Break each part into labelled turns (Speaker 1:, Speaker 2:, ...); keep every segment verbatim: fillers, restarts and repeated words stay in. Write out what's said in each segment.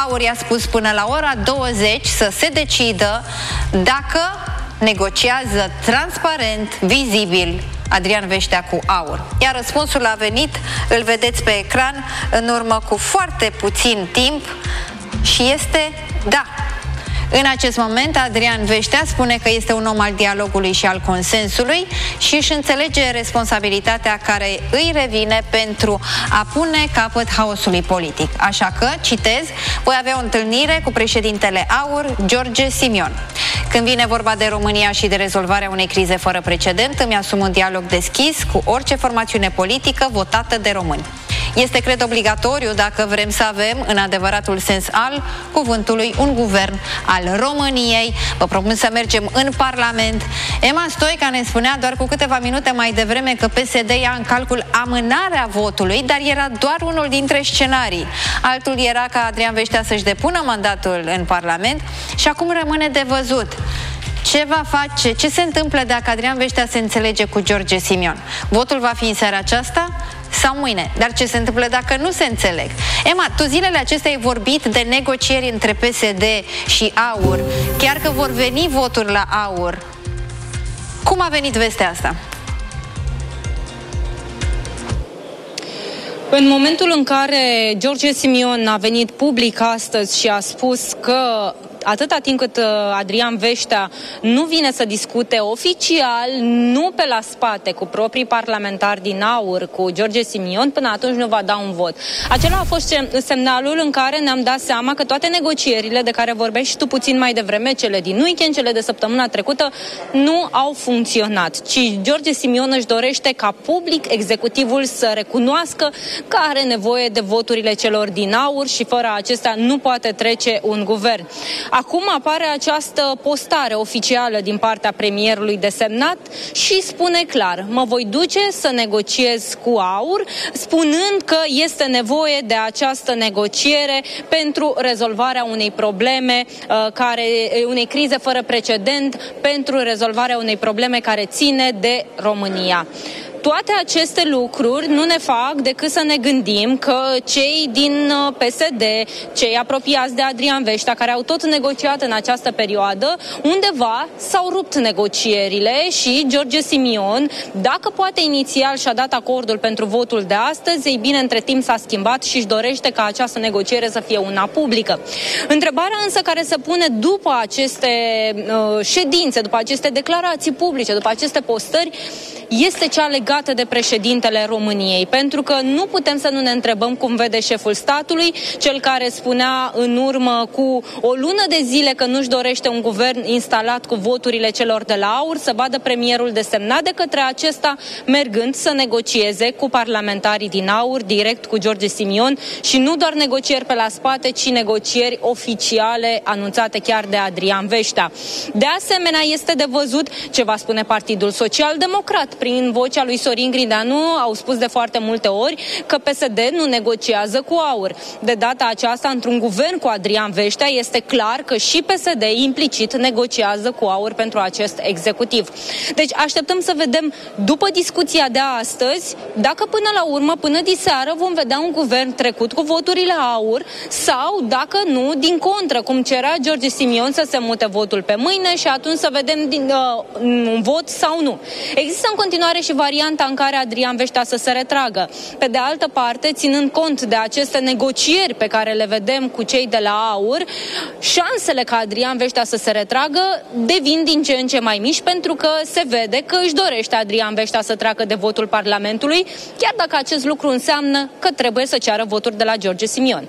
Speaker 1: AUR i-a spus până la ora douăzeci să se decidă dacă negociază transparent, vizibil, Adrian Veștea cu AUR. Iar răspunsul a venit, îl vedeți pe ecran, în urmă cu foarte puțin timp și este da. În acest moment, Adrian Veștea spune că este un om al dialogului și al consensului și își înțelege responsabilitatea care îi revine pentru a pune capăt haosului politic. Așa că, citez, voi avea o întâlnire cu președintele AUR, George Simion. Când vine vorba de România și de rezolvarea unei crize fără precedent, îmi asum un dialog deschis cu orice formațiune politică votată de români. Este, cred, obligatoriu dacă vrem să avem, în adevăratul sens al cuvântului, un guvern al României. Vă propun să mergem în Parlament. Emma Stoica ne spunea doar cu câteva minute mai devreme că P S D ia în calcul amânarea votului, dar era doar unul dintre scenarii. Altul era ca Adrian Veștea să-și depună mandatul în Parlament și acum rămâne de văzut. Ce va face, ce se întâmplă dacă Adrian Veștea se înțelege cu George Simion? Votul va fi în seara aceasta sau mâine? Dar ce se întâmplă dacă nu se înțeleg? Emma, tu zilele acestea ai vorbit de negocieri între P S D și AUR, chiar că vor veni voturi la AUR. Cum a venit vestea asta?
Speaker 2: În momentul în care George Simion a venit public astăzi și a spus că atâta timp cât Adrian Veștea nu vine să discute oficial, nu pe la spate, cu proprii parlamentari din AUR, cu George Simion, până atunci nu va da un vot. Acela a fost semnalul în care ne-am dat seama că toate negocierile de care vorbești și tu puțin mai devreme, cele din weekend, cele de săptămâna trecută, nu au funcționat, ci George Simion își dorește ca public executivul să recunoască că are nevoie de voturile celor din AUR și fără acestea nu poate trece un guvern. Acum apare această postare oficială din partea premierului desemnat și spune clar: mă voi duce să negociez cu AUR, spunând că este nevoie de această negociere pentru rezolvarea unei probleme, uh, care, unei crize fără precedent, pentru rezolvarea unei probleme care ține de România. Toate aceste lucruri nu ne fac decât să ne gândim că cei din P S D, cei apropiați de Adrian Veștea, care au tot negociat în această perioadă, undeva s-au rupt negocierile și George Simion, dacă poate inițial și-a dat acordul pentru votul de astăzi, ei bine, între timp s-a schimbat și își dorește ca această negociere să fie una publică. Întrebarea însă care se pune după aceste uh, ședințe, după aceste declarații publice, după aceste postări, este cea legată de președintele României, pentru că nu putem să nu ne întrebăm cum vede șeful statului, cel care spunea în urmă cu o lună de zile că nu-și dorește un guvern instalat cu voturile celor de la AUR, să vadă premierul desemnat de către acesta mergând să negocieze cu parlamentarii din AUR, direct cu George Simion, și nu doar negocieri pe la spate, ci negocieri oficiale anunțate chiar de Adrian Veștea. De asemenea, este de văzut ce va spune Partidul Social Democrat. Prin vocea lui Sorin Grindeanu au spus de foarte multe ori că P S D nu negociază cu AUR. De data aceasta, într-un guvern cu Adrian Veștea, este clar că și P S D implicit negociază cu AUR pentru acest executiv. Deci așteptăm să vedem după discuția de astăzi dacă până la urmă, până diseară, vom vedea un guvern trecut cu voturile AUR sau dacă nu, din contră, cum cerea George Simion, să se mute votul pe mâine și atunci să vedem din, uh, un vot sau nu. Există în continuare și varianta în care Adrian Veștea să se retragă. Pe de altă parte, ținând cont de aceste negocieri pe care le vedem cu cei de la AUR, șansele ca Adrian Veștea să se retragă devin din ce în ce mai mici, pentru că se vede că își dorește Adrian Veștea să treacă de votul Parlamentului, chiar dacă acest lucru înseamnă că trebuie să ceară voturi de la George Simion.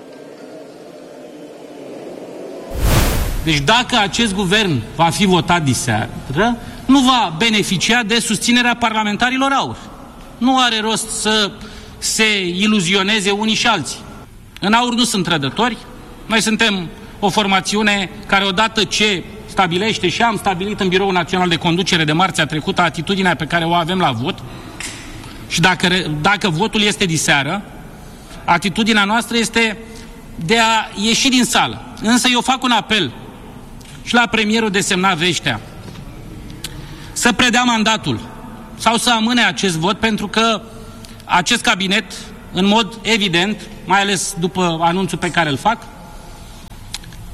Speaker 3: Deci dacă acest guvern va fi votat diseară, nu va beneficia de susținerea parlamentarilor AUR. Nu are rost să se iluzioneze unii și alții. În AUR nu sunt trădători. Noi suntem o formațiune care, odată ce stabilește, și am stabilit în Biroul Național de Conducere de marțea trecută atitudinea pe care o avem la vot, și dacă, dacă votul este diseară, atitudinea noastră este de a ieși din sală. Însă eu fac un apel și la premierul desemnat Veștea să predea mandatul sau să amâne acest vot, pentru că acest cabinet, în mod evident, mai ales după anunțul pe care îl fac,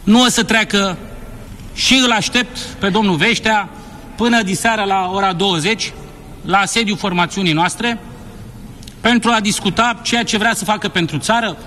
Speaker 3: nu o să treacă și îl aștept pe domnul Veștea până diseară la ora douăzeci la sediul formațiunii noastre pentru a discuta ceea ce vrea să facă pentru țară.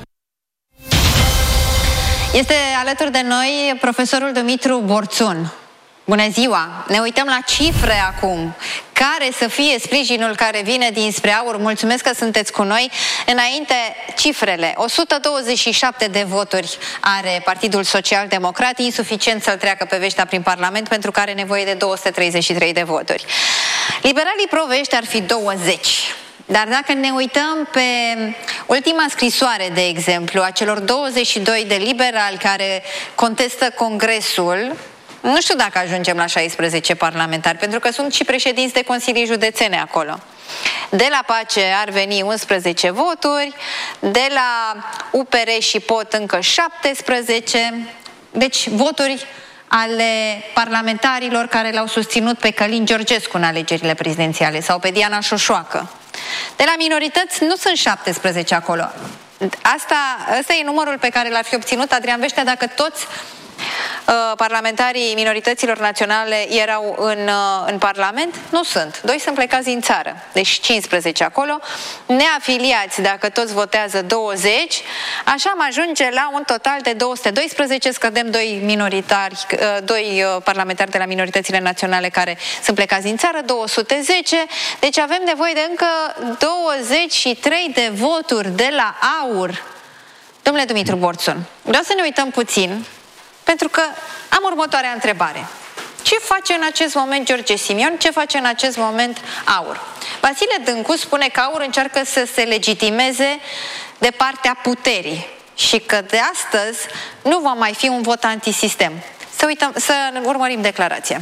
Speaker 1: Este alături de noi profesorul Dumitru Borțun. Bună ziua! Ne uităm la cifre acum. Care să fie sprijinul care vine dinspre AUR? Mulțumesc că sunteți cu noi. Înainte, cifrele. o sută douăzeci și șapte de voturi are Partidul Social Democrat, insuficient să-l treacă pe Veștea prin Parlament, pentru că are nevoie de două sute treizeci și trei de voturi. Liberalii pro-Veștea ar fi douăzeci. Dar dacă ne uităm pe ultima scrisoare, de exemplu, a celor douăzeci și doi de liberali care contestă Congresul, nu știu dacă ajungem la șaisprezece parlamentari, pentru că sunt și președinți de consilii județene acolo. De la Pace ar veni unsprezece voturi, de la U P R și P O T încă șaptesprezece, deci voturi ale parlamentarilor care l-au susținut pe Călin Georgescu în alegerile prezidențiale sau pe Diana Șoșoacă. De la minorități nu sunt șaptesprezece acolo. Asta, asta e numărul pe care l-ar fi obținut Adrian Veștea dacă toți uh, parlamentarii minorităților naționale erau în, uh, în Parlament. Nu sunt. Doi sunt plecați din țară. Deci cincisprezece acolo. Neafiliați, dacă toți votează douăzeci, așa am ajunge la un total de două sute doisprezece, scădem doi minoritari, uh, doi uh, parlamentari de la minoritățile naționale care sunt plecați din țară, două sute zece. Deci avem nevoie de încă douăzeci și trei de voturi de la AUR. Domnule Dumitru Borțun, vreau să ne uităm puțin, pentru că am următoarea întrebare. Ce face în acest moment George Simion? Ce face în acest moment AUR? Vasile Dâncu spune că AUR încearcă să se legitimeze de partea puterii și că de astăzi nu va mai fi un vot antisistem. Să uităm, să urmărim declarația.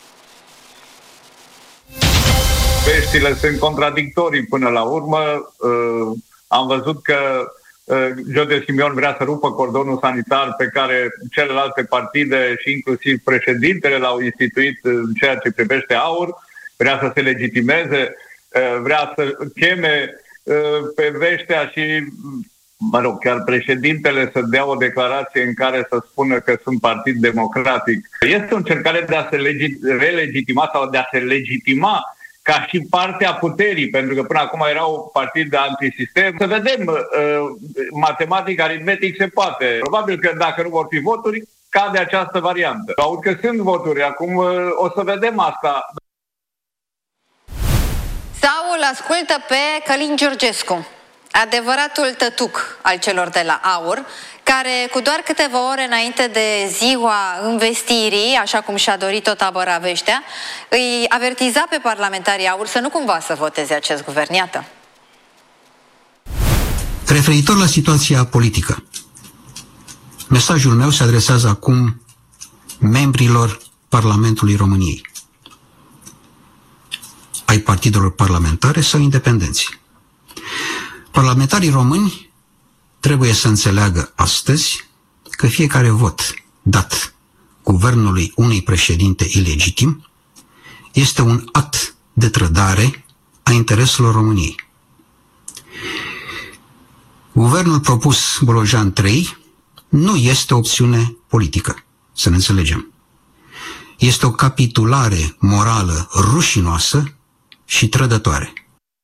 Speaker 4: Veștile sunt contradictorii până la urmă. Uh, am văzut că George Simion vrea să rupă cordonul sanitar pe care celelalte partide și inclusiv președintele l-au instituit în ceea ce privește AUR, vrea să se legitimeze, vrea să cheme pe Veștea și, mă rog, chiar președintele să dea o declarație în care să spună că sunt partid democratic. Este o încercare de a se relegitima sau de a se legitima ca și partea puterii, pentru că până acum era un partid de antisistem. Să vedem, uh, matematic, aritmetic se poate. Probabil că dacă nu vor fi voturi, cade această variantă. Aud că sunt voturi, acum uh, o să vedem asta.
Speaker 1: Sau îl ascultă pe Călin Georgescu, adevăratul tătuc al celor de la AUR, care cu doar câteva ore înainte de ziua învestirii, așa cum și-a dorit tot tabăra Veștea, îi avertiza pe parlamentarii AUR să nu cumva să voteze acest guvern. Iată.
Speaker 5: Referitor la situația politică, mesajul meu se adresează acum membrilor Parlamentului României, ai partidelor parlamentare sau independenți. Parlamentarii români trebuie să înțeleagă astăzi că fiecare vot dat guvernului unui președinte ilegitim este un act de trădare a intereselor României. Guvernul propus Bolojan trei nu este o opțiune politică, să ne înțelegem. Este o capitulare morală rușinoasă și trădătoare.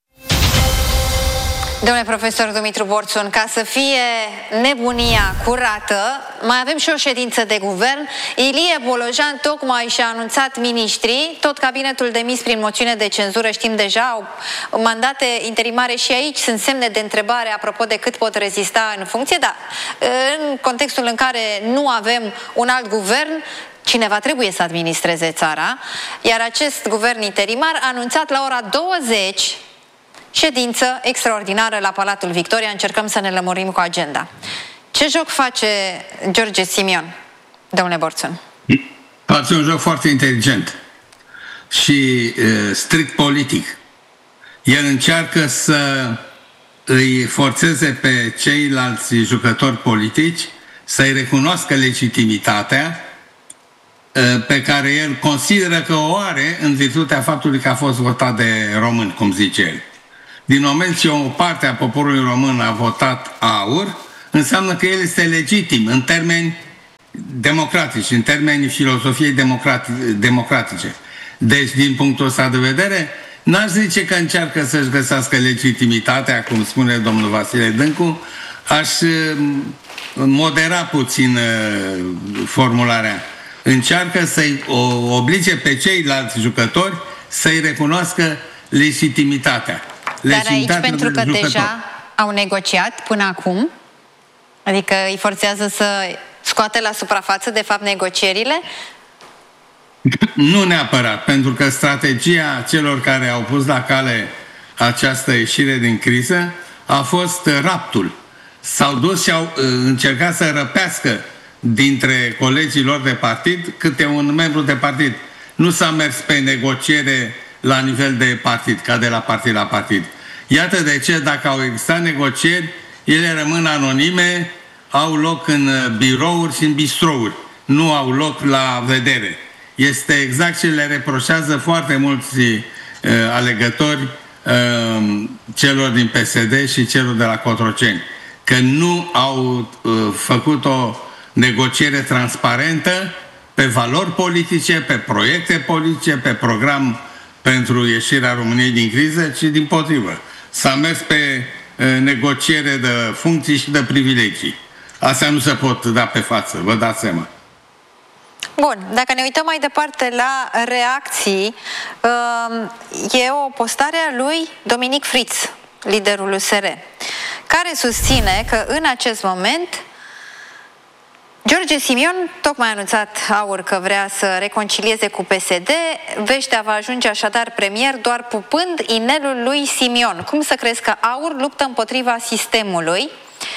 Speaker 1: Domnule profesor Dumitru Borțun, ca să fie nebunia curată, mai avem și o ședință de guvern. Ilie Bolojan tocmai și-a anunțat miniștrii, tot cabinetul demis prin moțiune de cenzură, știm deja, au mandate interimare și aici sunt semne de întrebare apropo de cât pot rezista în funcție, dar în contextul în care nu avem un alt guvern, cineva trebuie să administreze țara, iar acest guvern interimar a anunțat la ora douăzeci ședință extraordinară la Palatul Victoria. Încercăm să ne lămurim cu agenda. Ce joc face George Simion, domnule Borțun?
Speaker 6: Face un joc foarte inteligent și uh, strict politic. El încearcă să îi forțeze pe ceilalți jucători politici să-i recunoască legitimitatea uh, pe care el consideră că o are în virtutea faptului că a fost votat de români, cum zice el. Din moment ce o parte a poporului român a votat AUR, înseamnă că el este legitim în termeni democratici, în termenii filosofiei democrati democratice. Deci, din punctul ăsta de vedere, n-aș zice că încearcă să-și găsească legitimitatea, cum spune domnul Vasile Dâncu, aș modera puțin formularea. Încearcă să-i oblige pe ceilalți jucători să-i recunoască legitimitatea.
Speaker 1: Dar aici, pentru că jucător. deja au negociat până acum, adică îi forțează să scoate la suprafață, de fapt, negocierile?
Speaker 6: Nu neapărat, pentru că strategia celor care au pus la cale această ieșire din criză a fost raptul. S-au dus și au încercat să răpească dintre colegii lor de partid câte un membru de partid. Nu s-a mers pe negociere la nivel de partid, ca de la partid la partid. Iată de ce, dacă au existat negocieri, ele rămân anonime, au loc în birouri și în bistrouri, nu au loc la vedere. Este exact ce le reproșează foarte mulți uh, alegători uh, celor din P S D și celor de la Cotroceni, că nu au uh, făcut o negociere transparentă pe valori politice, pe proiecte politice, pe program pentru ieșirea României din criză, ci dimpotrivă. S-a mers pe uh, negociere de funcții și de privilegii. Astea nu se pot da pe față, vă dați seama.
Speaker 1: Bun, dacă ne uităm mai departe la reacții, e o postare a lui Dominic Fritz, liderul U S R, care susține că în acest moment George Simion tocmai a anunțat aur că vrea să reconcilieze cu P S D, Veștea va ajunge așadar premier doar pupând inelul lui Simion. Cum să crezi că aur luptă împotriva sistemului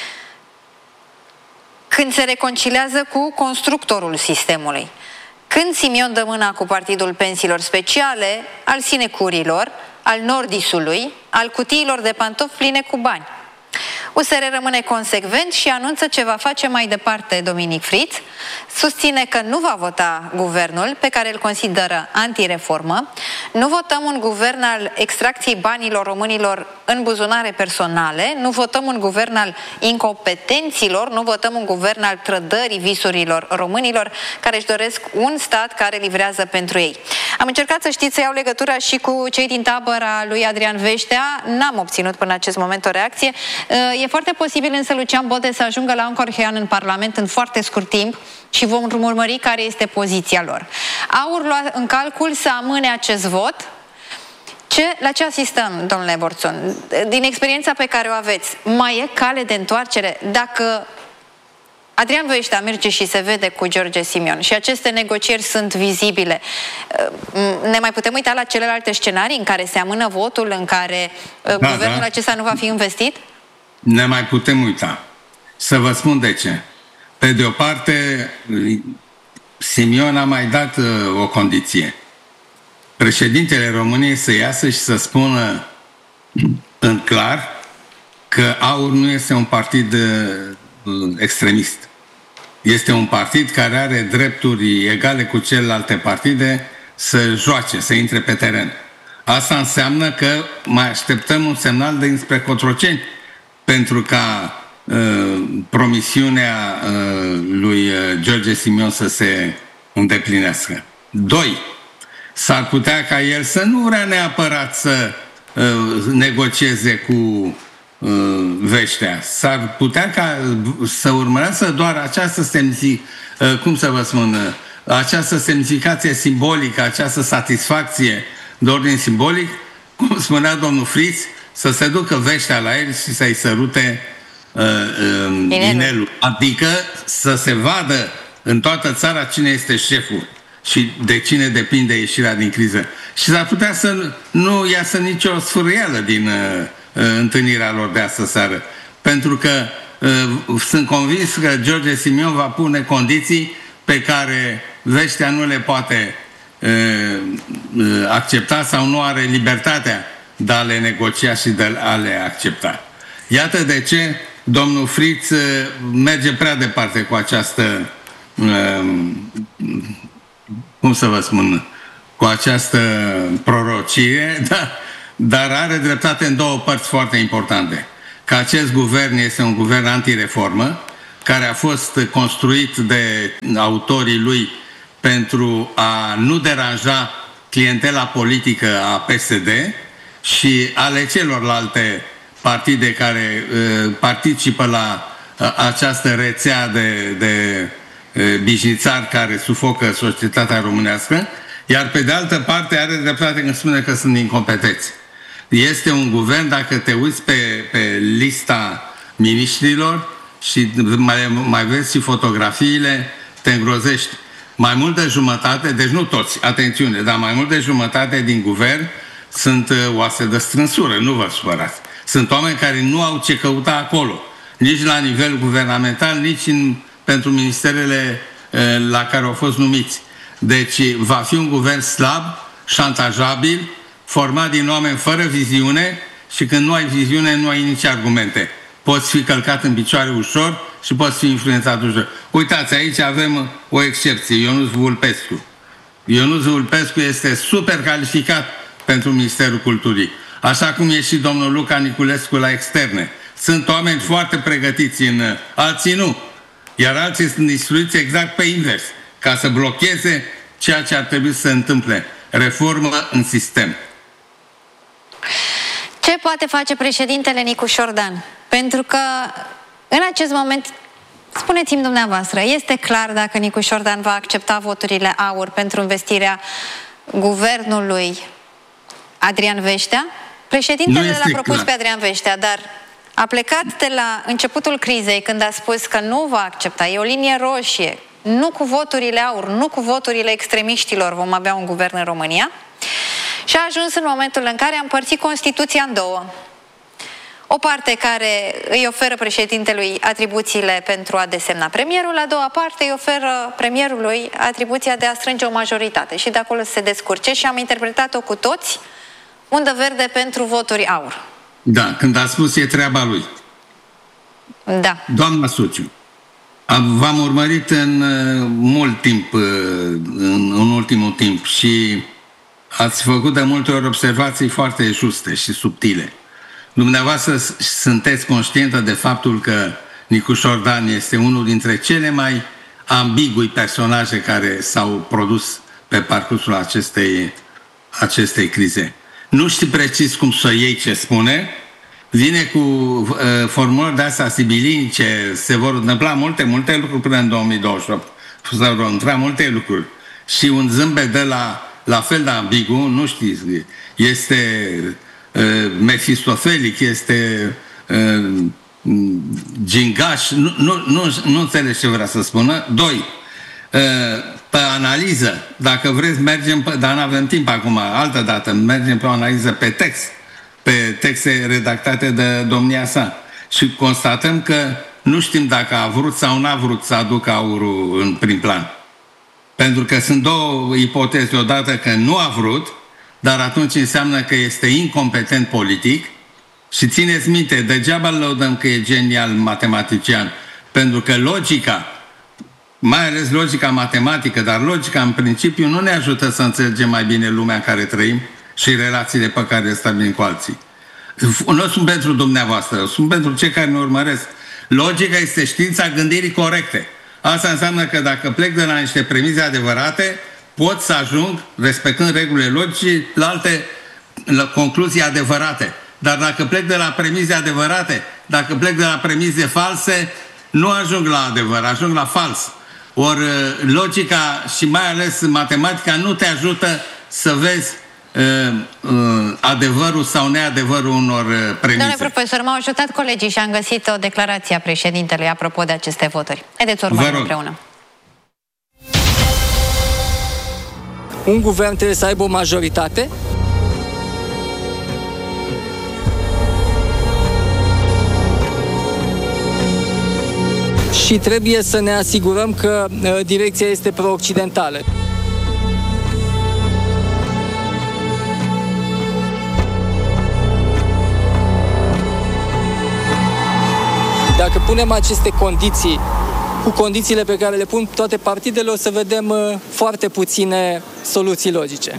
Speaker 1: când se reconciliază cu constructorul sistemului? Când Simion dă mâna cu Partidul Pensiilor Speciale, al sinecurilor, al Nordisului, al cutiilor de pantofi pline cu bani. U S R rămâne consecvent și anunță ce va face mai departe Dominic Fritz. Susține că nu va vota guvernul pe care îl consideră antireformă. Nu votăm un guvern al extracției banilor românilor în buzunare personale, nu votăm un guvern al incompetenților, nu votăm un guvern al trădării visurilor românilor care își doresc un stat care livrează pentru ei. Am încercat, să știți, să iau legătura și cu cei din tabăra lui Adrian Veștea. N-am obținut până acest moment o reacție. E foarte posibil însă Lucian Bode să ajungă la Anchorhean în Parlament în foarte scurt timp și vom urmări care este poziția lor. Aur lua în calcul să amâne acest vot. Ce, la ce asistăm, domnule Borțon? Din experiența pe care o aveți, mai e cale de întoarcere? Dacă Adrian Veștea merge și se vede cu George Simion și aceste negocieri sunt vizibile, ne mai putem uita la celelalte scenarii în care se amână votul, în care da, guvernul da. acesta nu va fi investit?
Speaker 6: Ne mai putem uita. Să vă spun de ce. Pe de o parte, Simion a mai dat uh, o condiție. Președintele României să iasă și să spună în clar că AUR nu este un partid uh, extremist. Este un partid care are drepturi egale cu celelalte partide să joace, să intre pe teren. Asta înseamnă că mai așteptăm un semnal de înspre Cotroceni pentru ca uh, promisiunea uh, lui George Simion să se îndeplinească. Doi, s-ar putea ca el să nu vrea neapărat să uh, negocieze cu uh, Veștea. S-ar putea ca să urmărească doar această semnific, uh, cum să vă spun, uh, această semnificație simbolică, această satisfacție de ordin simbolic, cum spunea domnul Fritz, să se ducă Veștea la el și să-i sărute uh, uh, inelul. Adică să se vadă în toată țara cine este șeful și de cine depinde ieșirea din criză. Și s-ar putea să nu iasă nicio sfârâială din uh, uh, întâlnirea lor de astă seară. Pentru că uh, sunt convins că George Simion va pune condiții pe care Veștea nu le poate uh, uh, accepta sau nu are libertatea de a le negocia și de a le accepta. Iată de ce domnul Fritz merge prea departe cu această, cum să vă spun, cu această prorocie, dar, dar are dreptate în două părți foarte importante. Că acest guvern este un guvern antireformă, care a fost construit de autorii lui pentru a nu deranja clientela politică a P S D și ale celorlalte partide care uh, participă la uh, această rețea de, de uh, bișnițari care sufocă societatea românească, iar pe de altă parte are dreptate când spune că sunt incompetenți. Este un guvern, dacă te uiți pe, pe lista miniștrilor și mai, mai vezi și fotografiile, te îngrozești. Mai mult de jumătate, deci nu toți, atențiune, dar mai mult de jumătate din guvern sunt uh, oase de strânsură, nu vă supărați. Sunt oameni care nu au ce căuta acolo, nici la nivel guvernamental, nici în, pentru ministerele uh, la care au fost numiți. Deci va fi un guvern slab, șantajabil, format din oameni fără viziune și când nu ai viziune, nu ai nici argumente. Poți fi călcat în picioare ușor și poți fi influențat ușor. Uitați, aici avem o excepție, Ionuț Vulpescu. Ionuț Vulpescu este super calificat pentru Ministerul Culturii, așa cum e și domnul Luca Niculescu la externe. Sunt oameni foarte pregătiți, în alții nu. Iar alții sunt instruiți exact pe invers, ca să blocheze ceea ce ar trebui să se întâmple. Reformă în sistem.
Speaker 1: Ce poate face președintele Nicu Șordan? Pentru că în acest moment, spuneți-mi dumneavoastră, este clar dacă Nicu Șordan va accepta voturile aur pentru investirea guvernului Adrian Veștea? Președintele l-a propus clar pe Adrian Veștea, dar a plecat de la începutul crizei când a spus că nu va accepta, e o linie roșie, nu cu voturile aur, nu cu voturile extremiștilor vom avea un guvern în România, și a ajuns în momentul în care a împărțit Constituția în două. O parte care îi oferă președintelui atribuțiile pentru a desemna premierul, a doua parte îi oferă premierului atribuția de a strânge o majoritate și de acolo să se descurce, și am interpretat-o cu toți undă verde pentru voturi aur.
Speaker 6: Da, când a spus e treaba lui.
Speaker 1: Da.
Speaker 6: Doamna Suciu, v-am urmărit în mult timp, în, în ultimul timp, și ați făcut de multe ori observații foarte juste și subtile. Dumneavoastră sunteți conștientă de faptul că Nicu Șordan este unul dintre cele mai ambigui personaje care s-au produs pe parcursul acestei, acestei crize. Nu știi precis cum să iei ce spune, vine cu uh, formulări de astea sibilinice, se vor întâmpla multe, multe lucruri până în două mii douăzeci și opt. Se vor întâmpla multe lucruri. Și un zâmbet de la, la fel de ambigu, nu știți, este uh, mefistofelic, este uh, gingaș, nu, nu, nu, nu înțeleg ce vrea să spună. Doi, uh, pe analiză, dacă vreți, mergem, pe, dar nu avem timp acum, altă dată, mergem pe o analiză pe text, pe texte redactate de domnia sa și constatăm că nu știm dacă a vrut sau n-a vrut să aducă aurul în prim plan. Pentru că sunt două ipoteze. Odată că nu a vrut, dar atunci înseamnă că este incompetent politic și țineți minte, degeaba îl lăudăm că e genial matematician, pentru că logica, mai ales logica matematică, dar logica în principiu nu ne ajută să înțelegem mai bine lumea în care trăim și relațiile pe care le stabilim cu alții. Nu sunt pentru dumneavoastră, sunt pentru cei care ne urmăresc. Logica este știința gândirii corecte. Asta înseamnă că dacă plec de la niște premize adevărate, pot să ajung, respectând regulile logicii, la alte la concluzii adevărate. Dar dacă plec de la premize adevărate, dacă plec de la premize false, nu ajung la adevăr, ajung la fals. Ori logica și mai ales matematica nu te ajută să vezi uh, uh, adevărul sau neadevărul unor premize.
Speaker 1: Domnule profesor, m-au ajutat colegii și am găsit o declarație a președintelui apropo de aceste voturi. Haideți urmărim împreună.
Speaker 7: Un guvern trebuie să aibă o majoritate. Și trebuie să ne asigurăm că uh, direcția este pro-occidentală. Dacă punem aceste condiții cu condițiile pe care le pun toate partidele, o să vedem uh, foarte puține soluții logice.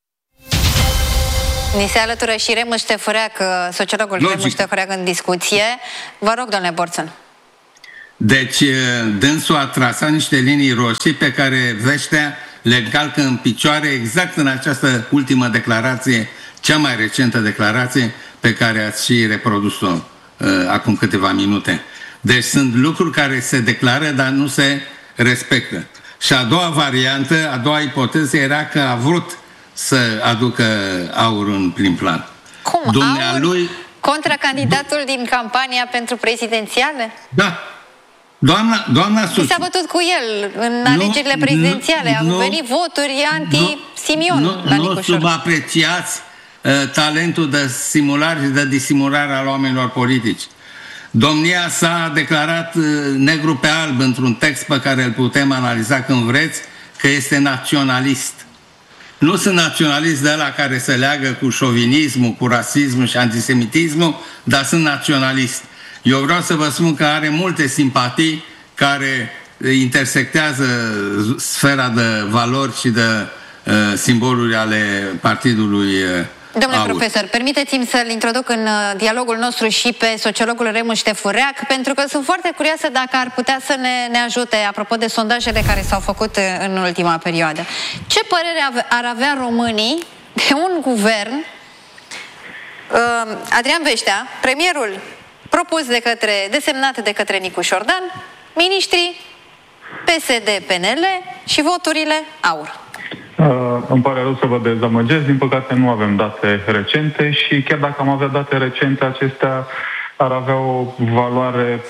Speaker 1: Ni se alătură și Remus Ștefăreac, sociologul Logic. Remus Ștefăreac în discuție. Vă rog, domnule Borțăn.
Speaker 6: Deci dânsul a trasat niște linii roșii pe care Veștea le încalcă în picioare exact în această ultimă declarație, cea mai recentă declarație pe care ați și reprodus-o uh, acum câteva minute. Deci sunt lucruri care se declară, dar nu se respectă. Și a doua variantă, a doua ipoteză era că a vrut să aducă aurul în prim plan.
Speaker 1: Cum?
Speaker 6: Dumnealui...
Speaker 1: Aur contra candidatul din campania pentru prezidențiale?
Speaker 6: Da. Doamna, doamna Suciu.
Speaker 1: Mi s-a bătut cu el în alegerile prezidențiale. Au venit voturi anti-Simion
Speaker 6: nu,
Speaker 1: la
Speaker 6: nu,
Speaker 1: Nicu
Speaker 6: nu
Speaker 1: Șordan.
Speaker 6: subapreciați uh, talentul de simulare și de disimulare al oamenilor politici. Domnia sa a declarat uh, negru pe alb într-un text pe care îl putem analiza când vreți, că este naționalist. Nu sunt naționalist de ăla care se leagă cu șovinismul, cu rasismul și antisemitismul, dar sunt naționalist. Eu vreau să vă spun că are multe simpatii care intersectează sfera de valori și de uh, simboluri ale partidului uh,
Speaker 1: Domnule
Speaker 6: Aur.
Speaker 1: profesor, permiteți-mi să-l introduc în uh, dialogul nostru și pe sociologul Remu Ștefureac, pentru că sunt foarte curioasă dacă ar putea să ne, ne ajute apropo de sondajele care s-au făcut uh, în ultima perioadă. Ce părere ave- ar avea românii de un guvern, uh, Adrian Veștea, premierul propus de către, desemnat de către Nicu Șordan, miniștrii P S D P N L și voturile Aur?
Speaker 8: Uh, îmi pare rău să vă dezamăgesc, din păcate nu avem date recente și chiar dacă am avea date recente, acestea ar avea o valoare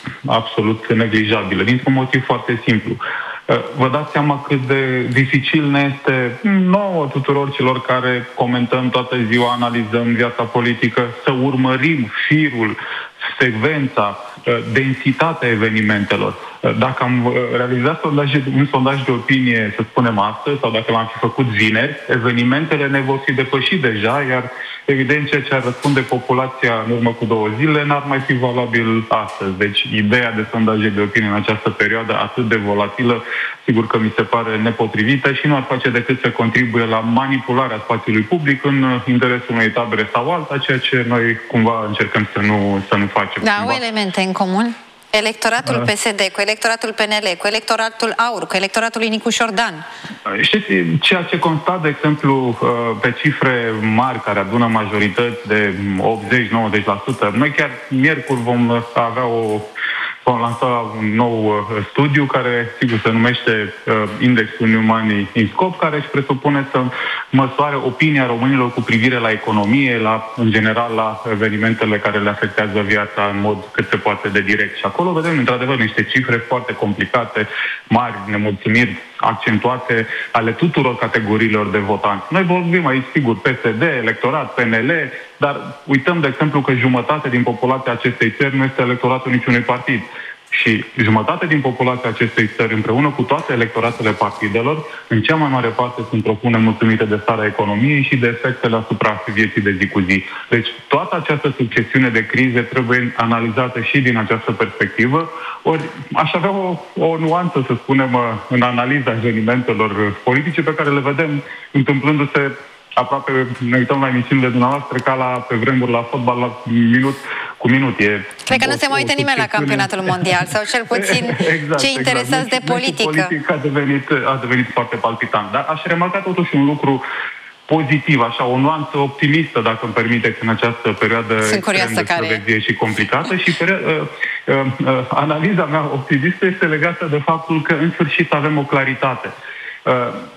Speaker 8: absolut neglijabilă, dintr-un motiv foarte simplu. Uh, vă dați seama cât de dificil ne este nouă tuturor celor care comentăm toată ziua, analizăm viața politică, să urmărim firul, secvența, densitatea evenimentelor. Dacă am realizat sondaje, un sondaj de opinie, să spunem astăzi, sau dacă l-am fi făcut vineri, evenimentele ne vor fi depășit deja, iar evident ceea ce ar răspunde populația în urmă cu două zile n-ar mai fi valabil astăzi. Deci ideea de sondaje de opinie în această perioadă atât de volatilă, sigur că mi se pare nepotrivită și nu ar face decât să contribuie la manipularea spațiului public în interesul unei tabere sau alta, ceea ce noi cumva încercăm să nu, să nu facem.
Speaker 1: Da,
Speaker 8: cumva.
Speaker 1: au elemente în comun. Electoratul P S D cu electoratul P N L, cu electoratul Aur, cu electoratul lui Nicu Șordan.
Speaker 8: Știți, ceea ce constat, de exemplu, pe cifre mari care adună majorități de optzeci-nouăzeci la sută, noi chiar miercuri vom avea o vom lansa un nou studiu care, sigur, se numește Indexul Newman Inscope, care își presupune să măsoare opinia românilor cu privire la economie, la, în general, la evenimentele care le afectează viața în mod cât se poate de direct. Și acolo vedem, într-adevăr, niște cifre foarte complicate, mari, nemulțumiri accentuate ale tuturor categoriilor de votanți. Noi vorbim aici, sigur, P S D, electorat, P N L, dar uităm, de exemplu, că jumătate din populația acestei țări nu este electoratul niciunui partid. Și jumătate din populația acestei țări, împreună cu toate electoratele partidelor, în cea mai mare parte sunt propune mulțumite de starea economiei și de efectele asupra vieții de zi cu zi. Deci toată această succesiune de crize trebuie analizată și din această perspectivă. Ori aș avea o, o nuanță, să spunem, în analiza evenimentelor politice pe care le vedem întâmplându-se aproape, ne uităm la emisiunile dumneavoastră ca la, pe vremuri la fotbal, la minut cu minut. E
Speaker 1: Cred că nu se mai uită nimeni la campionatul mondial, sau cel puțin
Speaker 8: exact,
Speaker 1: cei interesați
Speaker 8: exact.
Speaker 1: de politică.
Speaker 8: Politic a devenit, a devenit foarte palpitant. Dar aș remarca totuși un lucru pozitiv, așa, o nuanță optimistă, dacă îmi permiteți, în această perioadă extrem de slăvedie și complicată. Și uh, uh, uh, analiza mea optimistă este legată de faptul că în sfârșit avem o claritate. Uh,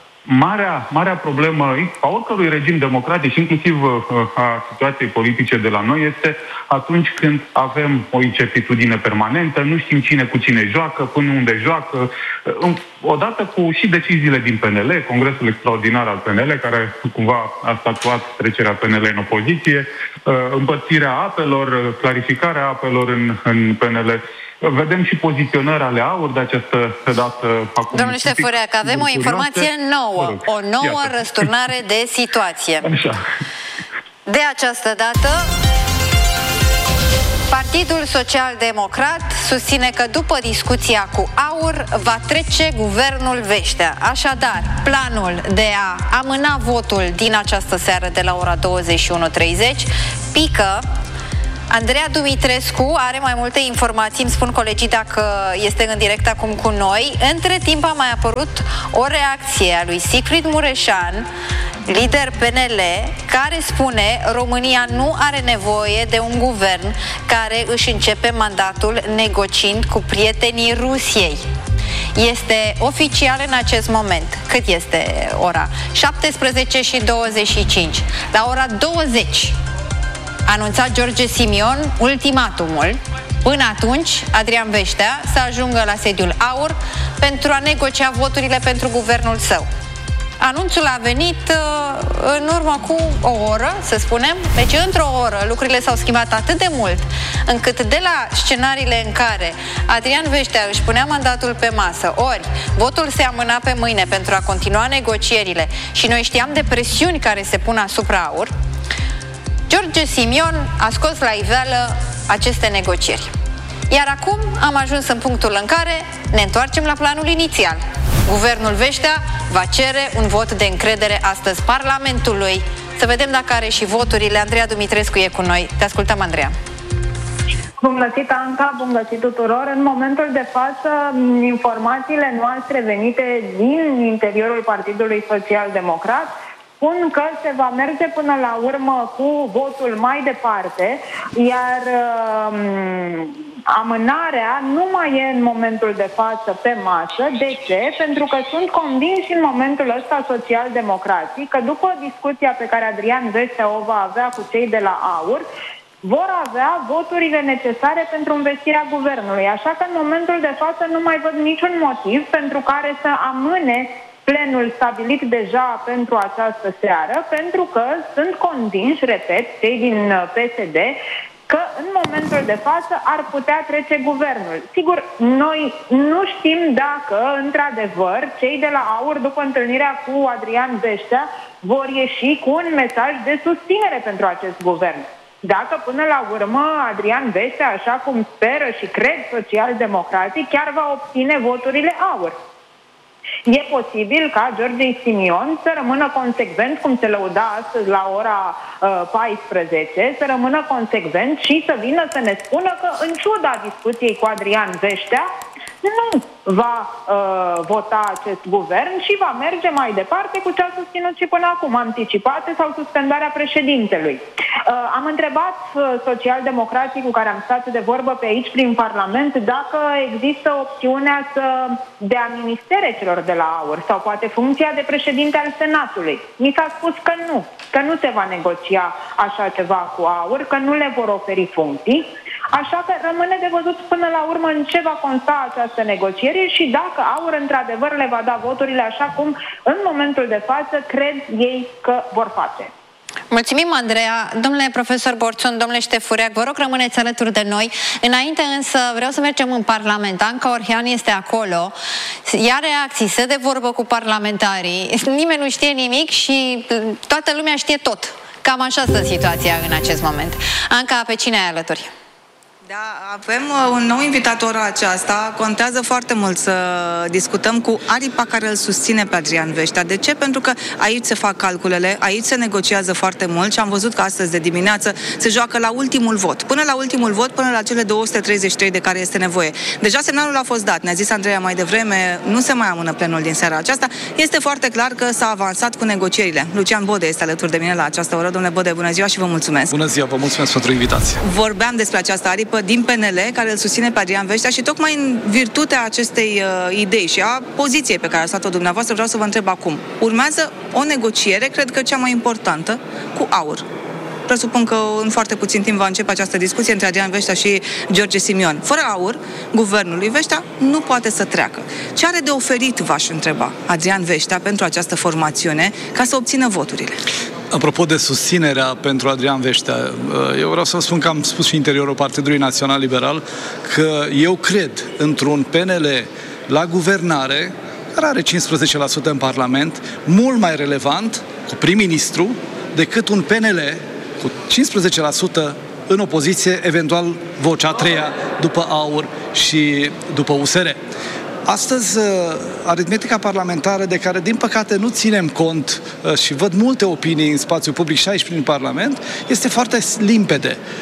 Speaker 8: Marea, marea problemă a oricărui regim democratic și inclusiv a situației politice de la noi este atunci când avem o incertitudine permanentă, nu știm cine cu cine joacă, până unde joacă. Odată cu și deciziile din P N L, Congresul Extraordinar al P N L, care cumva a statuat trecerea P N L în opoziție, împărțirea apelor, clarificarea apelor în, în P N L. Vedem și poziționări ale Aur de această dată. Acum,
Speaker 1: Domnule Ștefureac, avem o informație nouă, o nouă Iată. răsturnare de situație.
Speaker 8: Așa.
Speaker 1: De această dată, Partidul Social Democrat susține că după discuția cu Aur va trece guvernul Veștea. Așadar, planul de a amâna votul din această seară de la ora douăzeci și unu treizeci pică Andreea Dumitrescu are mai multe informații, îmi spun colegii dacă este în direct acum cu noi. Între timp a mai apărut o reacție a lui Siegfried Mureșan, lider P N L, care spune: România nu are nevoie de un guvern care își începe mandatul negociind cu prietenii Rusiei. Este oficial în acest moment. Cât este ora? șaptesprezece și douăzeci și cinci. La ora douăzeci anunța George Simion ultimatumul. Până atunci, Adrian Veștea să ajungă la sediul AUR pentru a negocia voturile pentru guvernul său. Anunțul a venit uh, în urmă cu o oră, să spunem. Deci într-o oră lucrurile s-au schimbat atât de mult încât de la scenariile în care Adrian Veștea își punea mandatul pe masă, ori votul se amâna pe mâine pentru a continua negocierile și noi știam de presiuni care se pun asupra AUR, George Simion a scos la iveală aceste negocieri. Iar acum am ajuns în punctul în care ne întoarcem la planul inițial. Guvernul Veștea va cere un vot de încredere astăzi Parlamentului. Să vedem dacă are și voturile. Andreea Dumitrescu e cu noi. Te ascultăm, Andreea.
Speaker 9: Bun găsit, Anca, bun găsit tuturor. În momentul de față, informațiile noastre venite din interiorul Partidului Social Democrat spun că se va merge până la urmă cu votul mai departe, iar uh, amânarea nu mai e în momentul de față pe masă. De ce? Pentru că sunt convinși în momentul ăsta social-democrații că după discuția pe care Adrian Veștea o va avea cu cei de la AUR, vor avea voturile necesare pentru învestirea guvernului. Așa că în momentul de față nu mai văd niciun motiv pentru care să amâne plenul stabilit deja pentru această seară, pentru că sunt convinși, repet, cei din P S D, că în momentul de față ar putea trece guvernul. Sigur, noi nu știm dacă, într-adevăr, cei de la AUR, după întâlnirea cu Adrian Veștea, vor ieși cu un mesaj de susținere pentru acest guvern. Dacă până la urmă Adrian Veștea, așa cum speră și cred social-democrații, chiar va obține voturile AUR. E posibil ca George Simion să rămână consecvent, cum se lăuda astăzi la ora uh, paisprezece, să rămână consecvent și să vină să ne spună că, în ciuda discuției cu Adrian Veștea, nu va uh, vota acest guvern și va merge mai departe cu ce a susținut și până acum, anticipate sau suspendarea președintelui. Uh, am întrebat uh, social-democrații cu care am stat de vorbă pe aici prin Parlament dacă există opțiunea să dea ministere celor de la AUR sau poate funcția de președinte al Senatului. Mi s-a spus că nu, că nu se va negocia așa ceva cu AUR, că nu le vor oferi funcții. Așa că rămâne de văzut până la urmă în ce va consta această negociere și dacă AUR într-adevăr le va da voturile așa cum în momentul de față cred ei că vor face.
Speaker 1: Mulțumim, Andreea. Domnule profesor Borțun, domnule Ștefureac, vă rog rămâneți alături de noi. Înainte însă vreau să mergem în Parlament. Anca Orhean este acolo, ia reacții, stă de vorbă cu parlamentarii, nimeni nu știe nimic și toată lumea știe tot. Cam așa stă situația în acest moment. Anca, pe cine ai alături?
Speaker 10: Da, avem un nou invitat ora aceasta. Contează foarte mult să discutăm cu aripa care îl susține pe Adrian Veștea. De ce? Pentru că aici se fac calculele, aici se negociază foarte mult și am văzut că astăzi de dimineață se joacă la ultimul vot. Până la ultimul vot, până la cele două sute treizeci și trei de care este nevoie. Deja semnalul a fost dat. Ne-a zis Andreea mai devreme, nu se mai amână plenul din seara aceasta. Este foarte clar că s-a avansat cu negocierile. Lucian Bode este alături de mine la această oră. Domnule Bode, bună ziua și vă mulțumesc.
Speaker 11: Bună ziua, vă mulțumesc pentru invitație.
Speaker 10: Vorbeam despre această aripă din P N L, care îl susține pe Adrian Veștea și tocmai în virtutea acestei uh, idei și a poziției pe care a stat-o dumneavoastră, vreau să vă întreb acum. Urmează o negociere, cred că cea mai importantă, cu AUR. Presupun că în foarte puțin timp va începe această discuție între Adrian Veștea și George Simion. Fără AUR, guvernul lui Veștea nu poate să treacă. Ce are de oferit, v-aș întreba, Adrian Veștea pentru această formațiune ca să obțină voturile?
Speaker 11: Apropo de susținerea pentru Adrian Veștea, eu vreau să vă spun că am spus și în interiorul Partidului Național Liberal că eu cred într-un P N L la guvernare, care are cincisprezece la sută în Parlament, mult mai relevant cu prim-ministru decât un P N L cu cincisprezece la sută în opoziție, eventual vocea a treia după AUR și după U S R. Astăzi, aritmetica parlamentară, de care, din păcate, nu ținem cont și văd multe opinii în spațiu public și aici prin Parlament, este foarte limpede.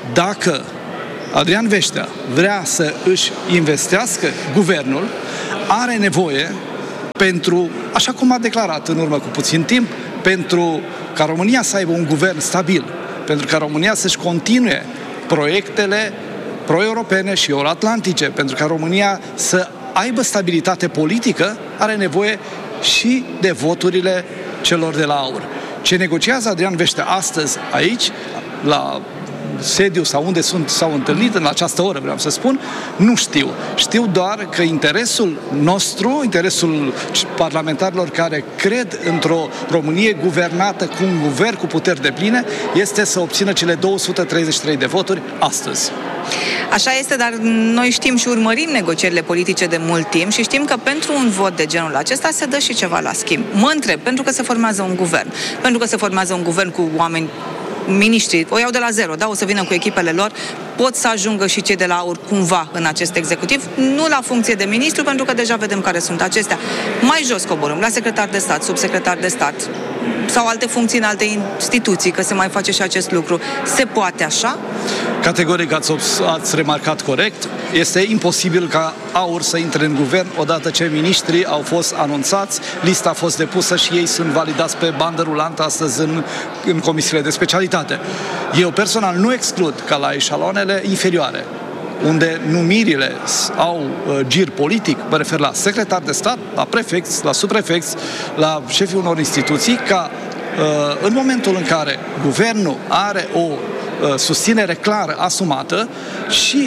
Speaker 11: dacă Adrian Veștea vrea să își investească guvernul, are nevoie pentru, așa cum a declarat în urmă cu puțin timp, pentru ca România să aibă un guvern stabil, pentru ca România să-și continue proiectele pro-europene și euro-atlantice, pentru ca România să aibă stabilitate politică, are nevoie și de voturile celor de la AUR. Ce negociază Adrian Veștea astăzi aici, la sediu sau unde sunt, s-au întâlnit în această oră, vreau să spun, nu știu. Știu doar că interesul nostru, interesul parlamentarilor care cred într-o Românie guvernată cu un guvern cu puteri depline, este să obțină cele două sute treizeci și trei de voturi astăzi.
Speaker 10: Așa este, dar noi știm și urmărim negocierile politice de mult timp și știm că pentru un vot de genul acesta se dă și ceva la schimb. Mă întreb, pentru că se formează un guvern, pentru că se formează un guvern cu oameni miniștrii, o iau de la zero, da, o să vină cu echipele lor, pot să ajungă și cei de la AUR cumva în acest executiv, nu la funcție de ministru, pentru că deja vedem care sunt acestea. Mai jos coborâm, la secretar de stat, subsecretar de stat sau alte funcții în alte instituții, că se mai face și acest lucru. Se poate așa?
Speaker 11: Categoric ați, ați remarcat corect. Este imposibil ca AUR să intre în guvern odată ce miniștrii au fost anunțați, lista a fost depusă și ei sunt validați pe bandă rulantă astăzi în, în comisiile de specialitate. Eu personal nu exclud ca la eșaloanele inferioare, unde numirile au uh, gir politic, mă refer la secretar de stat, la prefecți, la subprefecți, la șefii unor instituții, ca uh, în momentul în care guvernul are o uh, susținere clară, asumată, și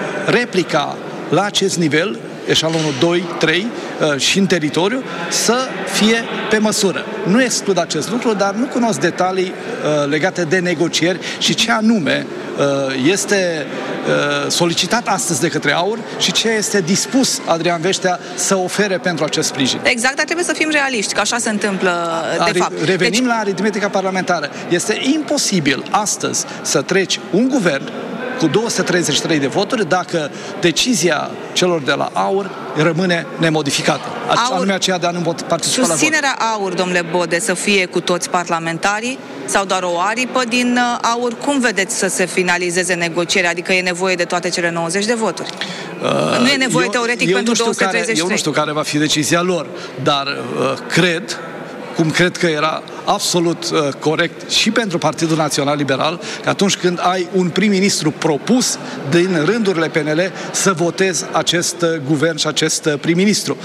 Speaker 11: replica la acest nivel, eșalonul doi, trei uh, și în teritoriu, să fie pe măsură. Nu exclud acest lucru, dar nu cunosc detalii uh, legate de negocieri și ce anume uh, este uh, solicitat astăzi de către AUR și ce este dispus Adrian Veștea să ofere pentru acest sprijin.
Speaker 10: Exact, dar trebuie să fim realiști, că așa se întâmplă de
Speaker 11: Are,
Speaker 10: fapt.
Speaker 11: Revenim
Speaker 10: deci...
Speaker 11: la aritmetica parlamentară. Este imposibil astăzi să treci un guvern cu două sute treizeci și trei de voturi dacă decizia celor de la AUR rămâne nemodificată.
Speaker 10: AUR,
Speaker 11: anume aceea de a nu participa la vot.
Speaker 10: Susținerea AUR, domnule Bode, să fie cu toți parlamentarii sau doar o aripă din AUR? Cum vedeți să se finalizeze negocierea? Adică e nevoie de toate cele nouăzeci de voturi? Uh, nu e nevoie
Speaker 11: eu,
Speaker 10: teoretic
Speaker 11: eu
Speaker 10: pentru două sute treizeci și trei?
Speaker 11: Care, eu nu știu care va fi decizia lor, dar uh, cred cum cred că era absolut uh, corect și pentru Partidul Național Liberal, că atunci când ai un prim-ministru propus din rândurile P N L să votezi acest uh, guvern și acest uh, prim-ministru.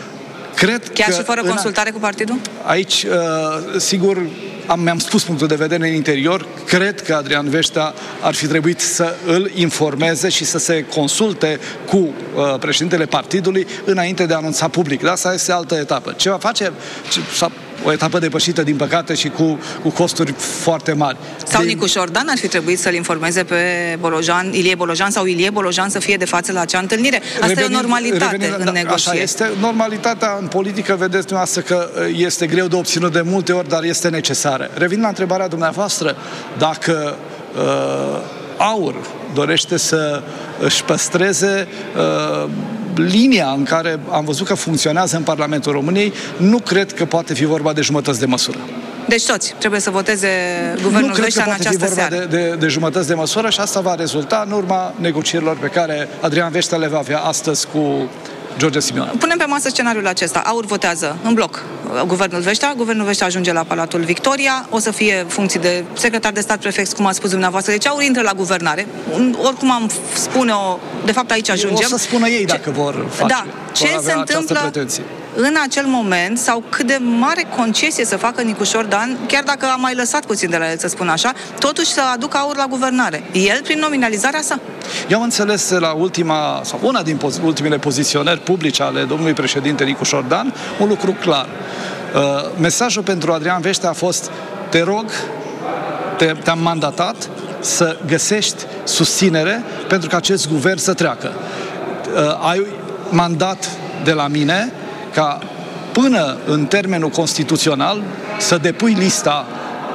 Speaker 11: Cred
Speaker 10: Chiar
Speaker 11: că
Speaker 10: și fără
Speaker 11: în,
Speaker 10: consultare cu partidul?
Speaker 11: Aici, uh, sigur, am, mi-am spus punctul de vedere în interior. Cred că Adrian Veștea ar fi trebuit să îl informeze și să se consulte cu uh, președintele partidului înainte de a anunța public. Dar asta este altă etapă. Ce va face? Ce, o etapă depășită, din păcate, și cu, cu costuri foarte mari.
Speaker 10: Sau
Speaker 11: de...
Speaker 10: Nicu Șordan ar fi trebuit să-l informeze pe Bolojan, Ilie Bolojan, sau Ilie Bolojan să fie de față la acea întâlnire. Asta revenim, e o normalitate revenim, în da, negocieri.
Speaker 11: Așa este. Normalitatea în politică, vedeți dumneavoastră că este greu de obținut de multe ori, dar este necesară. Revin la întrebarea dumneavoastră, dacă uh, AUR dorește să își păstreze uh, linia în care am văzut că funcționează în Parlamentul României, nu cred că poate fi vorba de jumătăți de măsură.
Speaker 10: Deci toți trebuie să voteze guvernul Veștea în această seară.
Speaker 11: Nu cred că poate fi vorba de, de, de jumătăți de măsură și asta va rezulta în urma negocierilor pe care Adrian Veștea le va avea astăzi cu George Simion.
Speaker 10: Punem pe masă scenariul acesta. AUR votează în bloc guvernul Veștea, guvernul Veștea ajunge la Palatul Victoria, o să fie funcții de secretar de stat, prefect, cum a spus dumneavoastră. Deci AUR intră la guvernare. Oricum am spune-o, de fapt aici ajungem.
Speaker 11: O să spună ei dacă vor face.
Speaker 10: Da. Ce se întâmplă în acel moment, sau cât de mare concesie să facă Nicu Șordan, chiar dacă a mai lăsat puțin de la el, să spun așa, totuși să aducă AUR la guvernare. El prin nominalizarea sa.
Speaker 11: Eu am înțeles la ultima, sau una din pozi- ultimele poziționări publice ale domnului președinte Nicu Șordan, un lucru clar. Uh, mesajul pentru Adrian Veștea a fost: te rog, te, te-am mandatat să găsești susținere pentru ca acest guvern să treacă. Uh, ai mandat de la mine ca până în termenul constituțional să depui lista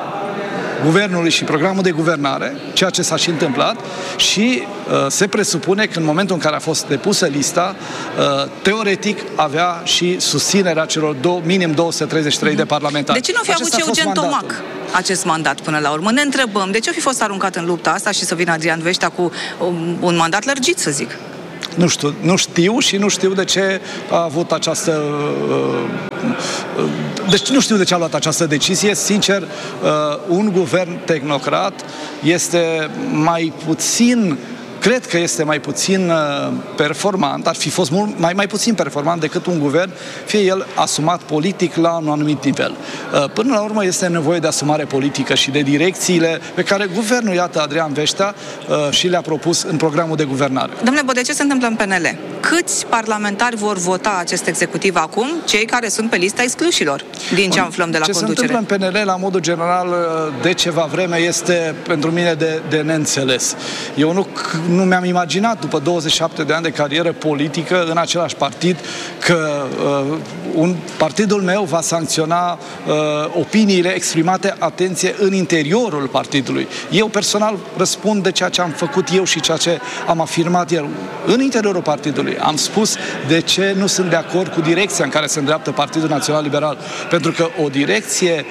Speaker 11: guvernului și programul de guvernare, ceea ce s-a și întâmplat, și uh, se presupune că în momentul în care a fost depusă lista, uh, teoretic avea și susținerea celor două, minim două sute treizeci și trei mm-hmm. de parlamentari.
Speaker 10: De ce nu fi avut și Eugen Tomac? acest mandat până la urmă? Ne întrebăm de ce a fi fost aruncat în lupta asta și să vină Adrian Veștea cu un, un mandat lărgit, să zic.
Speaker 11: Nu știu, nu știu și nu știu de ce a avut această... Deci nu știu de ce a luat această decizie. Sincer, un guvern tehnocrat este mai puțin... Cred că este mai puțin performant, ar fi fost mult mai, mai puțin performant decât un guvern, fie el asumat politic la un anumit nivel. Până la urmă este nevoie de asumare politică și de direcțiile pe care guvernul, iată, Adrian Veștea, și le-a propus în programul de guvernare.
Speaker 10: Domnule Bode, ce se întâmplă în P N L? Câți parlamentari vor vota acest executiv acum? Cei care sunt pe lista exclușilor, din ce aflăm de la
Speaker 11: ce
Speaker 10: conducere.
Speaker 11: Ce se întâmplă în P N L, la modul general, de ceva vreme, este pentru mine de, de neînțeles. Eu nu... Nu mi-am imaginat, după douăzeci și șapte de ani de carieră politică în același partid, că uh, un, partidul meu va sancționa uh, opiniile exprimate, atenție, în interiorul partidului. Eu personal răspund de ceea ce am făcut eu și ceea ce am afirmat eu. În interiorul partidului am spus de ce nu sunt de acord cu direcția în care se îndreaptă Partidul Național Liberal. Pentru că o direcție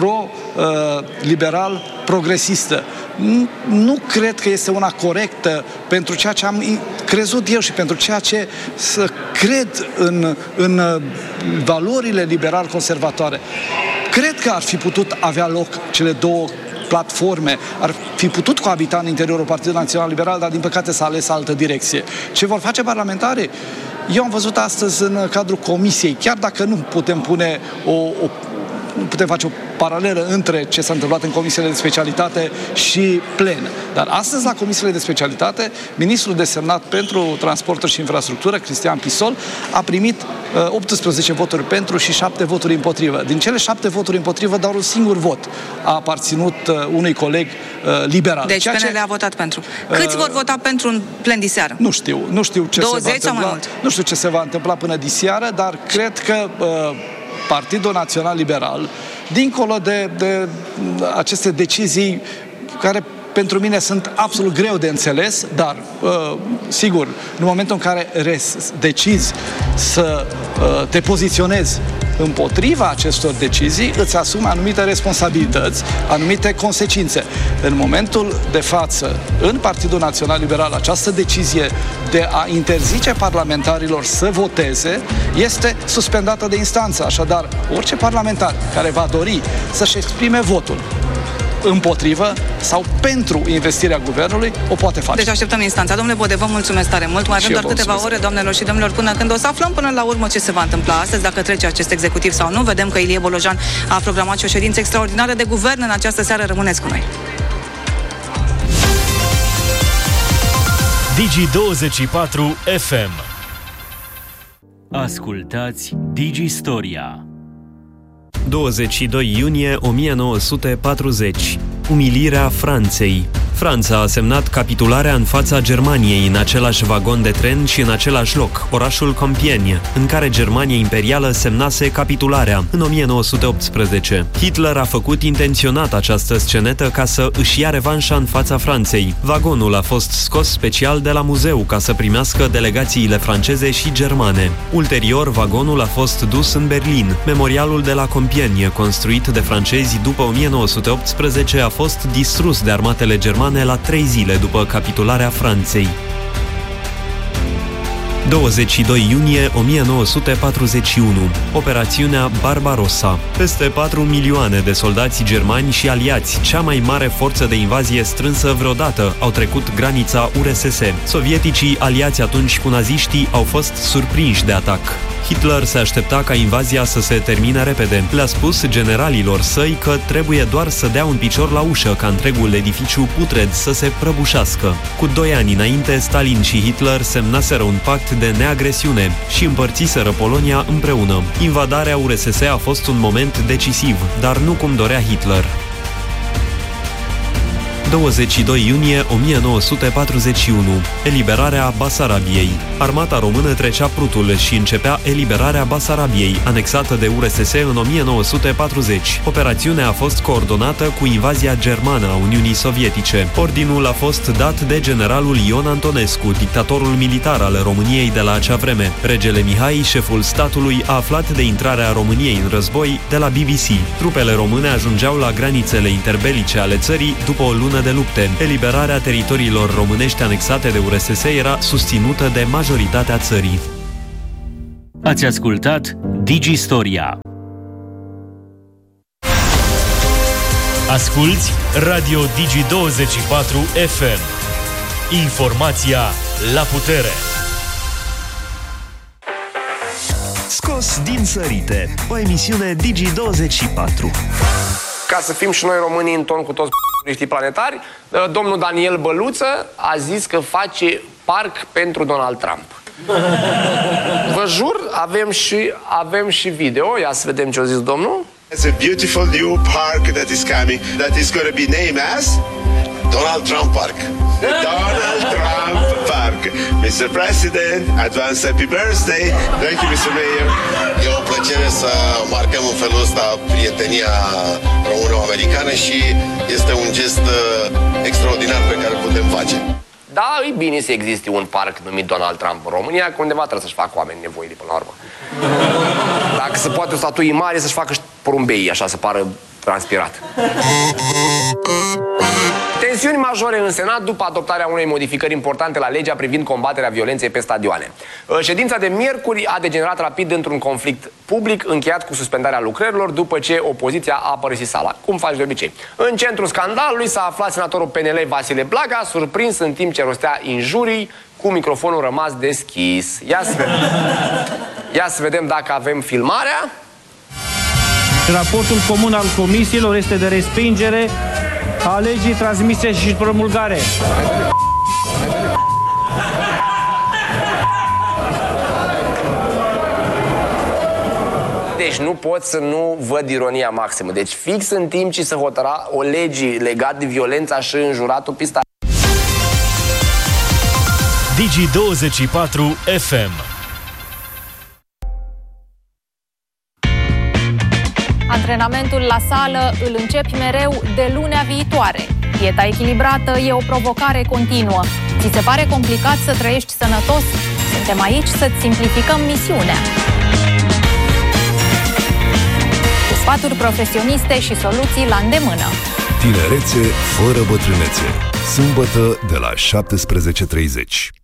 Speaker 11: pro-liberal, uh, progresistă. Nu, nu cred că este una corectă pentru ceea ce am crezut eu și pentru ceea ce să cred în, în valorile liberal-conservatoare. Cred că ar fi putut avea loc cele două platforme, ar fi putut coabita în interiorul Partidului Național Liberal, dar din păcate s-a ales altă direcție. Ce vor face parlamentarii? Eu am văzut astăzi în cadrul comisiei, chiar dacă nu putem pune o, o nu putem face o paralelă între ce s-a întâmplat în comisiile de specialitate și plen. Dar astăzi, la comisiile de specialitate, ministrul desemnat pentru transporturi și infrastructură, Cristian Pisol, a primit uh, optsprezece voturi pentru și șapte voturi împotrivă. Din cele șapte voturi împotrivă, doar un singur vot a aparținut uh, unui coleg uh, liberal.
Speaker 10: Deci P N L ce... a votat pentru. Câți uh, vor vota pentru un plen diseară?
Speaker 11: Nu știu. Nu știu ce
Speaker 10: douăzeci
Speaker 11: se va întâmpla.
Speaker 10: Sau mai mult?
Speaker 11: Nu știu ce se va întâmpla până diseară, dar cred că uh, Partidul Național Liberal, dincolo de, de aceste decizii care pentru mine sunt absolut greu de înțeles, dar, uh, sigur, în momentul în care decizi să uh, te poziționezi împotriva acestor decizii, îți asumi anumite responsabilități, anumite consecințe. În momentul de față, în Partidul Național Liberal, această decizie de a interzice parlamentarilor să voteze este suspendată de instanță. Așadar, orice parlamentar care va dori să-și exprime votul împotrivă sau pentru investirea guvernului, o poate face.
Speaker 10: Deci așteptăm instanța. Domnule Bode, vă mulțumesc tare mult. Mai avem doar câteva ore, doamnelor și domnilor, până când o să aflăm până la urmă ce se va întâmpla astăzi, dacă trece acest executiv sau nu. Vedem că Ilie Bolojan a programat și o ședință extraordinară de guvern în această seară. Rămâneți cu noi.
Speaker 12: Digi douăzeci și patru F M. Ascultați Digi Storia.
Speaker 13: douăzeci și doi iunie o mie nouă sute patruzeci. Umilirea Franței. Franța a semnat capitularea în fața Germaniei în același vagon de tren și în același loc, orașul Compiègne, în care Germania imperială semnase capitularea în o mie nouă sute optsprezece. Hitler a făcut intenționat această scenetă ca să își ia revanșa în fața Franței. Vagonul a fost scos special de la muzeu ca să primească delegațiile franceze și germane. Ulterior, vagonul a fost dus în Berlin. Memorialul de la Compiègne, construit de francezi după o mie nouă sute optsprezece, a fost distrus de armatele germane la trei zile după capitularea Franței. douăzeci și doi iunie o mie nouă sute patruzeci și unu. Operațiunea Barbarossa. Peste patru milioane de soldați germani și aliați, cea mai mare forță de invazie strânsă vreodată, au trecut granița U R S S. Sovieticii, aliați atunci cu naziștii, au fost surprinși de atac. Hitler se aștepta ca invazia să se termine repede. Le-a spus generalilor săi că trebuie doar să dea un picior la ușă ca întregul edificiu putred să se prăbușească. Cu doi ani înainte, Stalin și Hitler semnaseră un pact de neagresiune și împărțiseră Polonia împreună. Invadarea U R S S a fost un moment decisiv, dar nu cum dorea Hitler. douăzeci și doi iunie o mie nouă sute patruzeci și unu. Eliberarea Basarabiei. Armata română trecea Prutul și începea eliberarea Basarabiei, anexată de U R S S în o mie nouă sute patruzeci. Operațiunea a fost coordonată cu invazia germană a Uniunii Sovietice. Ordinul a fost dat de generalul Ion Antonescu, dictatorul militar al României de la acea vreme. Regele Mihai, șeful statului, a aflat de intrarea României în război de la B B C. Trupele române ajungeau la granițele interbelice ale țării după o lună de lupte. Eliberarea teritoriilor românești anexate de U R S S era susținută de majoritatea țării.
Speaker 12: Ați ascultat Digistoria. Asculți Radio Digi douăzeci și patru F M. Informația la putere.
Speaker 14: Scos din sărite, o emisiune Digi douăzeci și patru.
Speaker 15: Ca să fim și noi românii în ton cu toți p***iștii planetari, domnul Daniel Băluță a zis că face parc pentru Donald Trump. Vă jur, avem și, avem și video. Ia să vedem ce a zis domnul.
Speaker 16: It's a beautiful new park that is coming, that is going to be named as Donald Trump Park. The Donald Trump Park. mister President, advance happy birthday. Thank you, mister Mayor.
Speaker 17: E o plăcere să marcăm în felul ăsta prietenia româno-americană și este un gest extraordinar pe care îl putem face.
Speaker 15: Da, e bine să existe un parc numit Donald Trump în România, că undeva trebuie să-și facă oameni nevoili până la urmă. Dacă se poate o statuie mare, să-și facă și porumbei, așa, să pară transpirat. Tensiuni majore în Senat după adoptarea unei modificări importante la legea privind combaterea violenței pe stadioane. Ședința de miercuri a degenerat rapid într-un conflict public încheiat cu suspendarea lucrărilor după ce opoziția a părăsit sala, cum faci de obicei. În centrul scandalului s-a aflat senatorul P N L Vasile Blaga, surprins în timp ce rostea injurii cu microfonul rămas deschis. Ia să vedem, Ia să vedem dacă avem filmarea.
Speaker 18: Raportul comun al comisiilor este de respingere a legii transmise și promulgare.
Speaker 15: Deci nu pot să nu văd ironia maximă. Deci fix în timp ce se hotăra o lege legată de violența și înjuratul pe stadion.
Speaker 12: Digi douăzeci și patru F M.
Speaker 19: Antrenamentul la sală îl începi mereu de lunea viitoare. Dieta echilibrată e o provocare continuă. Ți se pare complicat să trăiești sănătos? Suntem aici să-ți simplificăm misiunea. Cu sfaturi profesioniste și soluții la îndemână.
Speaker 20: Tinerețe fără bătrânețe. Sâmbătă de la șaptesprezece și treizeci.